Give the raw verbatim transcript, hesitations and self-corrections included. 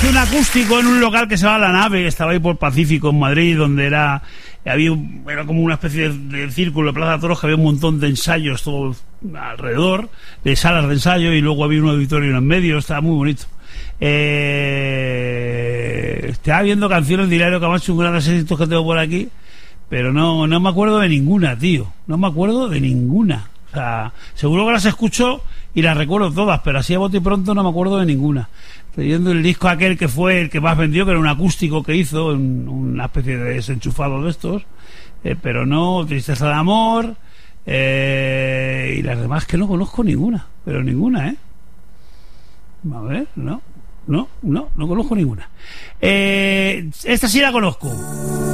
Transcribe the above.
hice un acústico en un local que se llama La Nave, que estaba ahí por Pacífico, en Madrid, donde era había un, era como una especie de, de círculo de Plaza de Toros, que había un montón de ensayos todo alrededor, de salas de ensayo, y luego había un auditorio en medio, estaba muy bonito. Eh, estaba viendo canciones de Hilario Camacho, un gran éxitos que tengo por aquí, pero no, no me acuerdo de ninguna, tío. No me acuerdo de ninguna. O sea, seguro que las escucho y las recuerdo todas, pero así a bote y pronto no me acuerdo de ninguna. Estoy viendo el disco aquel que fue el que más vendió, que era un acústico que hizo, un, una especie de desenchufado de estos, eh, pero no, Tristeza de Amor, eh, y las demás que no conozco ninguna, pero ninguna, ¿eh? A ver, no, no, no, no conozco ninguna. Eh, esta sí la conozco.